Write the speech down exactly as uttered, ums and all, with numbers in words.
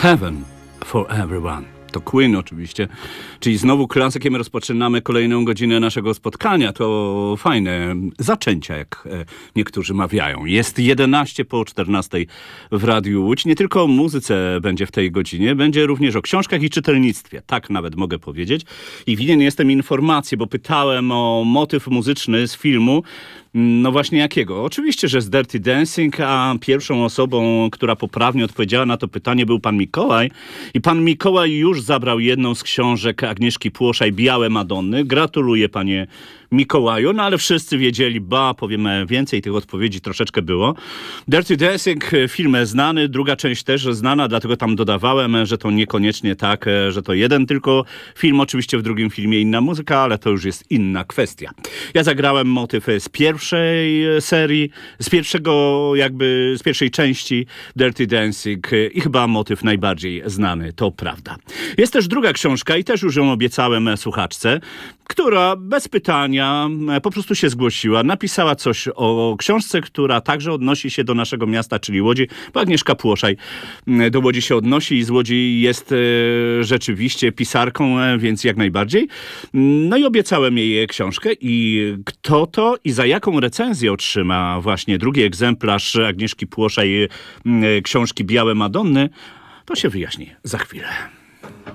Heaven for Everyone. To Queen oczywiście, czyli znowu klasykiem rozpoczynamy kolejną godzinę naszego spotkania. To fajne zaczęcia, jak niektórzy mawiają. Jest jedenaście po czternastej w Radiu Łódź. Nie tylko o muzyce będzie w tej godzinie, będzie również o książkach i czytelnictwie. Tak nawet mogę powiedzieć. I winien jestem informację, bo pytałem o motyw muzyczny z filmu. No właśnie jakiego? Oczywiście, że z Dirty Dancing, a pierwszą osobą, która poprawnie odpowiedziała na to pytanie, był pan Mikołaj. I pan Mikołaj już zabrał jedną z książek Agnieszki Płoszaj, Białe Madonny. Gratuluję, panie Mikołaju. No ale wszyscy wiedzieli, ba, powiemy więcej, tych odpowiedzi troszeczkę było. Dirty Dancing, film znany, druga część też znana, dlatego tam dodawałem, że to niekoniecznie tak, że to jeden tylko film. Oczywiście w drugim filmie inna muzyka, ale to już jest inna kwestia. Ja zagrałem motyw z pierwszej serii, z pierwszego jakby, z pierwszej części Dirty Dancing i chyba motyw najbardziej znany, to prawda. Jest też druga książka i też już ją obiecałem słuchaczce, która bez pytania po prostu się zgłosiła, napisała coś o książce, która także odnosi się do naszego miasta, czyli Łodzi, bo Agnieszka Płoszaj do Łodzi się odnosi i z Łodzi jest e, rzeczywiście pisarką, e, więc jak najbardziej. No i obiecałem jej książkę i kto to i za jaką recenzję otrzyma właśnie drugi egzemplarz Agnieszki Płoszaj e, książki Białe Madonny, to się wyjaśni za chwilę.